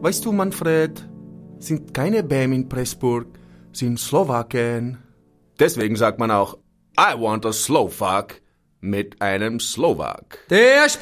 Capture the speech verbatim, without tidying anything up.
Weißt du, Manfred, sind keine Bäm in Pressburg, sind Slowaken. Deswegen sagt man auch, I want a Slovak mit einem Slowak. Der